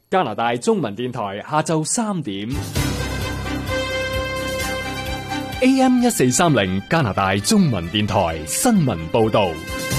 加拿大中文電台下晝3點。AM 1430加拿大中文電台新聞報道。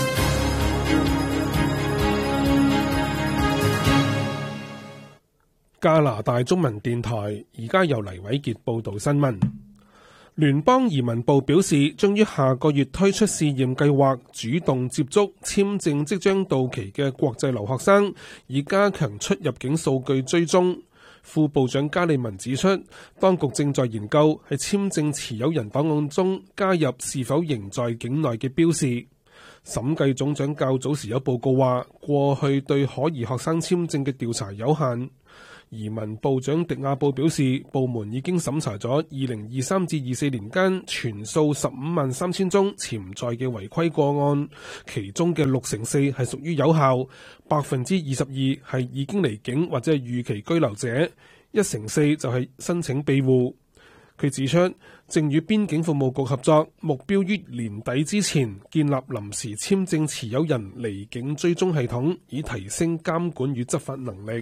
加拿大中文電台而家由黎偉傑報道新聞。聯邦移民部表示，將於下個月推出試驗計劃，主動接觸簽證即將到期嘅國際留學生，以加強出入境數據追蹤。副部長加利文指出，當局正在研究喺簽證持有人檔案中加入是否仍在境內嘅標示。審計總長較早時有報告話，過去對可疑學生簽證嘅調查有限。移民部長迪亞布表示，部門已經審查咗2023至24年間全數153000宗潛在嘅違規個案，其中嘅64%係屬於有效，22%係已經離境或者係預期居留者，1%就係申請庇護。佢指出，正與邊境服務局合作，目標於年底之前建立臨時簽證持有人離境追蹤系統，以提升監管與執法能力。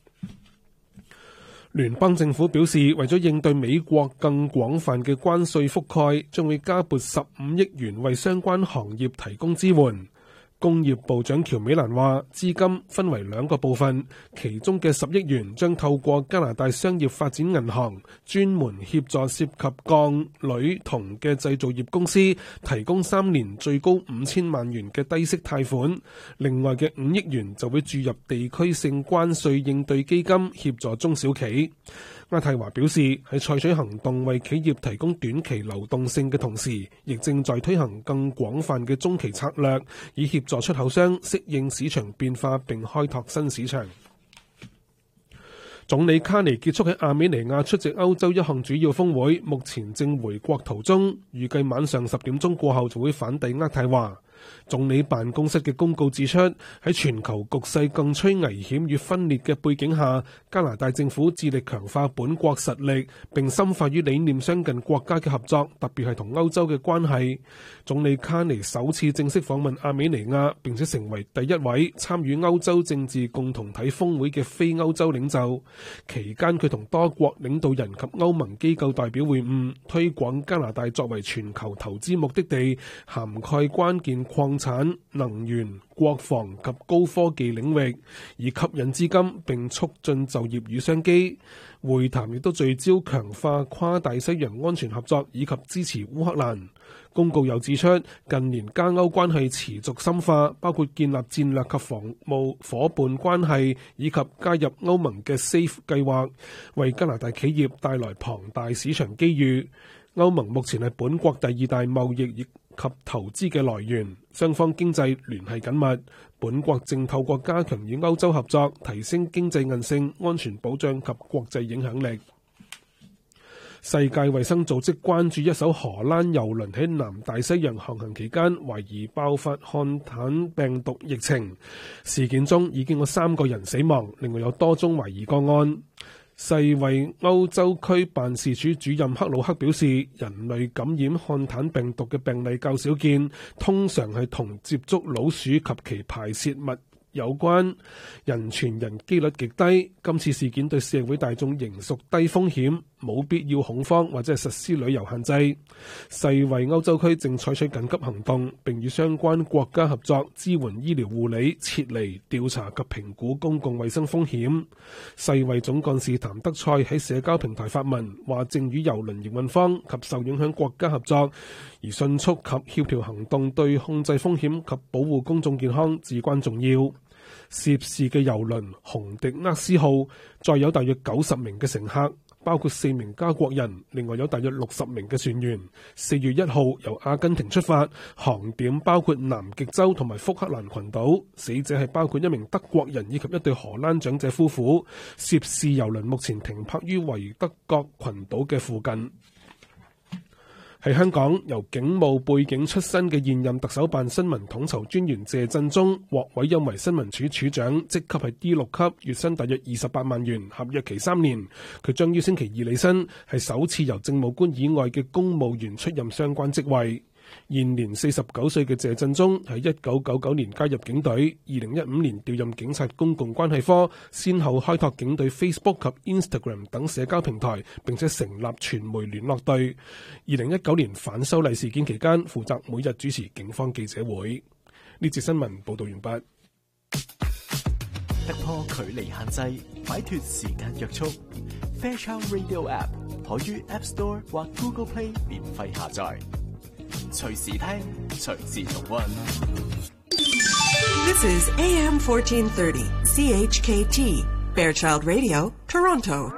聯邦政府表示，為咗應對美國更廣泛嘅關稅覆蓋，將會加撥15億元為相關行業提供支援。工業部長喬美蘭話，資金分為2個部分，其中嘅10億元將透過加拿大商業發展銀行專門協助涉及鋼、鋁、銅嘅製造業公司，提供3年最高5000萬元嘅低息貸款。另外嘅5億元就會注入地區性關稅應對基金，協助中小企。渥太華表示，喺採取行動為企業提供短期流動性嘅同時，亦正在推行更廣泛嘅中期策略，以協助出口商適應市場變化並開拓新市場。總理卡尼結束喺亞美尼亞出席歐洲一項主要峰會，目前正回國途中，預計晚上10點鐘過後就會返抵渥太華。總理辦公室嘅公告指出，喺全球局勢更趨危險與分裂嘅背景下，加拿大政府致力強化本國實力，並深化與理念相近國家嘅合作，特別係同歐洲嘅關係。總理卡尼首次正式訪問亞美尼亞，並且成為第一位參與歐洲政治共同體峰會嘅非歐洲領袖。期間佢同多國領導人及歐盟機構代表會晤，推廣加拿大作為全球投資目的地，涵蓋關鍵礦產、能源、國防及高科技領域，以吸引資金並促進就業與商機。會談亦都聚焦強化跨大西洋安全合作以及支持烏克蘭。公告又指出，近年加歐關係持續深化，包括建立戰略及防務夥伴關係，以及加入歐盟嘅 SAFE 計劃，為加拿大企業帶來龐大市場機遇。歐盟目前係本國第2大貿易及投資嘅來源，雙方經濟聯繫緊密。本國正透過加強與歐洲合作，提升經濟韌性、安全保障及國際影響力。世界衛生組織關注一艘荷蘭郵輪喺南大西洋航行期間，懷疑爆發漢坦病毒疫情。事件中已經有3個人死亡，另外有多宗懷疑個案。世衛歐洲區辦事處主任克魯克表示，人類感染漢坦病毒嘅病例較少見，通常係同接觸老鼠及其排泄物有關，人傳人機率極低。今次事件對社會大眾仍屬低風險，冇必要恐慌或者係實施旅遊限制。世衛歐洲區正採取緊急行動，並與相關國家合作，支援醫療護理、撤離、調查及評估公共衛生風險。世衛總幹事譚德塞喺社交平台發文，話正與郵輪營運方及受影響國家合作，而迅速及協調行動對控制風險及保護公眾健康至關重要。涉事嘅郵輪洪迪厄斯號載有大約90名嘅乘客，包括4名加國人，另外有大約60名嘅船員。4月1號由阿根廷出發，航點包括南極洲同埋福克蘭群島。死者係包括1名德國人以及1對荷蘭長者夫婦。涉事郵輪目前停泊於維德角群島嘅附近。喺香港，由警務背景出身嘅現任特首辦新聞統籌專員謝振中獲委任為新聞處處長，職級係 D6 級，月薪大約28萬元，合約期3年。佢將於星期二履新，係首次由政務官以外嘅公務員出任相關職位。 現年49歲嘅謝振中喺1999年加入警隊，2015年調任警察公共關係科，先後開拓警隊 Facebook 及 Instagram 等社交平台，並且成立傳媒聯絡隊。2019年反修例事件期間，負責每日主持警方記者會。呢節新聞報道完畢。 突破距離限制，擺脫時間約束。Fairchild Radio App 可於 App Store 或 Google Play 免費下載，隨時聽，隨時重溫。 This is AM 1430 CHKT Fairchild Radio, Toronto.